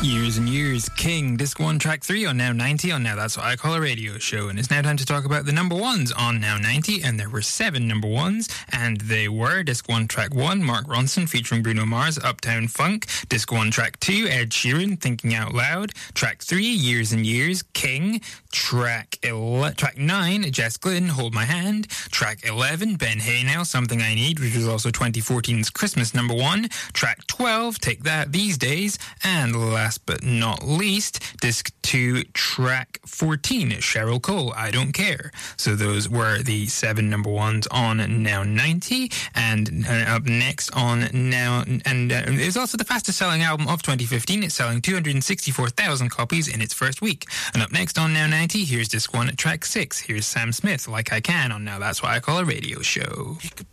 Years and Years, King, Disc 1, Track 3 on Now 90 on Now That's What I Call a Radio Show. And it's now time to talk about the number ones on Now 90, and there were 7 number ones, and they were Disc 1, Track 1, Mark Ronson featuring Bruno Mars, Uptown Funk. Disc 1, Track 2, Ed Sheeran, Thinking Out Loud. Track 3, Years and Years, King. Track 9, Jess Glynn, Hold My Hand. Track 11, Ben Haynell, Something I Need, which was also 2014's Christmas number 1. Track 12, Take That, These Days. And last but not least, Disc 2, Track 14, Cheryl Cole, I Don't Care. So those were the 7 number ones on Now 90. And up next on Now... And it's also the fastest selling album of 2015. It's selling 264,000 copies in its first week. And up next on Now 90, here's Disc 1, Track 6. Here's Sam Smith, Like I Can on Now That's What I Call a Radio Show.